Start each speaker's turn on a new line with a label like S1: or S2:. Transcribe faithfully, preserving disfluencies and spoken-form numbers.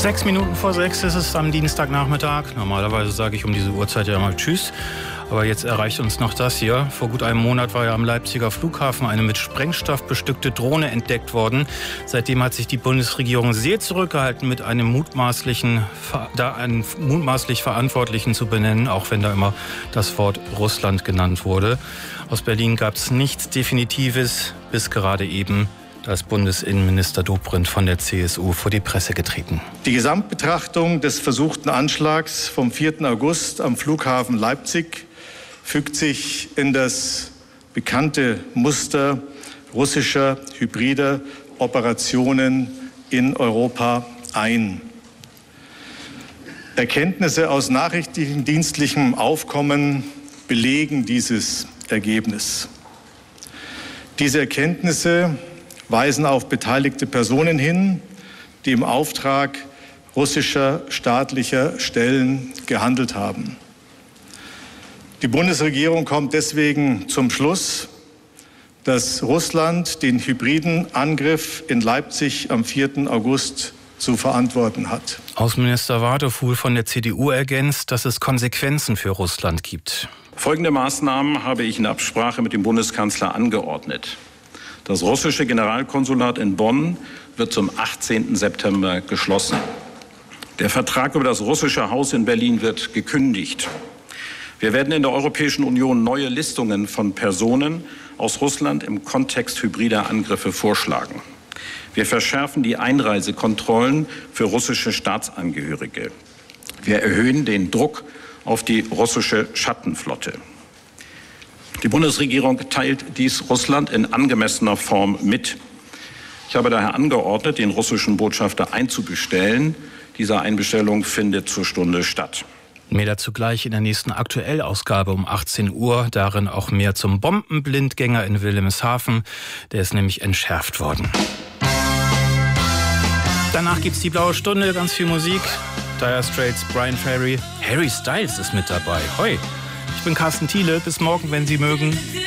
S1: Sechs Minuten vor sechs ist es am Dienstagnachmittag. Normalerweise sage ich um diese Uhrzeit ja mal Tschüss. Aber jetzt erreicht uns noch das hier. Vor gut einem Monat war ja am Leipziger Flughafen eine mit Sprengstoff bestückte Drohne entdeckt worden. Seitdem hat sich die Bundesregierung sehr zurückgehalten, mit einem mutmaßlichen, da einen mutmaßlich Verantwortlichen zu benennen, auch wenn da immer das Wort Russland genannt wurde. Aus Berlin gab es nichts Definitives, bis gerade eben. Da ist Bundesinnenminister Dobrindt von der C S U vor die Presse getreten.
S2: Die Gesamtbetrachtung des versuchten Anschlags vom vierten August am Flughafen Leipzig fügt sich in das bekannte Muster russischer hybrider Operationen in Europa ein. Erkenntnisse aus nachrichtendienstlichem Aufkommen belegen dieses Ergebnis. Diese Erkenntnisse weisen auf beteiligte Personen hin, die im Auftrag russischer staatlicher Stellen gehandelt haben. Die Bundesregierung kommt deswegen zum Schluss, dass Russland den hybriden Angriff in Leipzig am vierten August zu verantworten hat.
S1: Außenminister Wadefuhl von der C D U ergänzt, dass es Konsequenzen für Russland gibt.
S3: Folgende Maßnahmen habe ich in Absprache mit dem Bundeskanzler angeordnet. Das russische Generalkonsulat in Bonn wird zum achtzehnten September geschlossen. Der Vertrag über das russische Haus in Berlin wird gekündigt. Wir werden in der Europäischen Union neue Listungen von Personen aus Russland im Kontext hybrider Angriffe vorschlagen. Wir verschärfen die Einreisekontrollen für russische Staatsangehörige. Wir erhöhen den Druck auf die russische Schattenflotte. Die Bundesregierung teilt dies Russland in angemessener Form mit. Ich habe daher angeordnet, den russischen Botschafter einzubestellen. Diese Einbestellung findet zur Stunde statt.
S1: Mehr dazu gleich in der nächsten Aktuellausgabe um achtzehn Uhr. Darin auch mehr zum Bombenblindgänger in Wilhelmshaven. Der ist nämlich entschärft worden. Danach gibt's die blaue Stunde, ganz viel Musik. Dire Straits, Brian Ferry, Harry Styles ist mit dabei. Hoi! Ich bin Carsten Thiele. Bis morgen, wenn Sie mögen.